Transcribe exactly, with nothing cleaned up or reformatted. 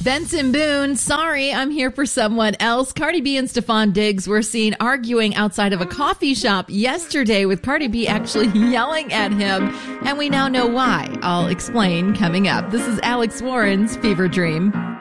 Benson Boone, sorry, I'm here for someone else. Cardi B and Stefon Diggs were seen arguing outside of a coffee shop yesterday, with Cardi B actually yelling at him, and we now know why. I'll explain coming up. This is Alex Warren's Fever Dream.